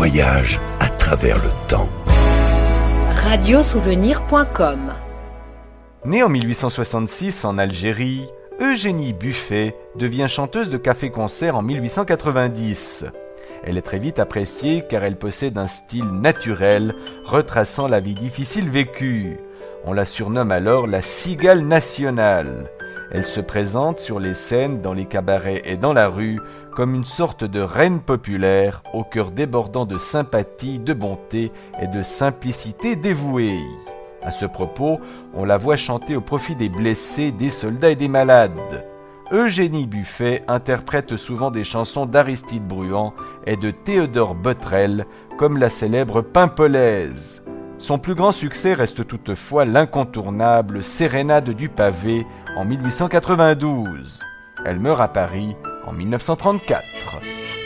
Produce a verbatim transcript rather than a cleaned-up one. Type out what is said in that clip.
voyage à travers le temps. radiosouvenir point com. Née en mille huit cent soixante-six en Algérie, Eugénie Buffet devient chanteuse de café-concert en mille huit cent quatre-vingt-dix. Elle est très vite appréciée car elle possède un style naturel retraçant la vie difficile vécue. On la surnomme alors la cigale nationale. Elle se présente sur les scènes, dans les cabarets et dans la rue comme une sorte de reine populaire au cœur débordant de sympathie, de bonté et de simplicité dévouée. À ce propos, on la voit chanter au profit des blessés, des soldats et des malades. Eugénie Buffet interprète souvent des chansons d'Aristide Bruant et de Théodore Botrel, comme la célèbre Pimpolaise. Son plus grand succès reste toutefois l'incontournable Sérénade du pavé en mille huit cent quatre-vingt-douze. Elle meurt à Paris en mille neuf cent trente-quatre.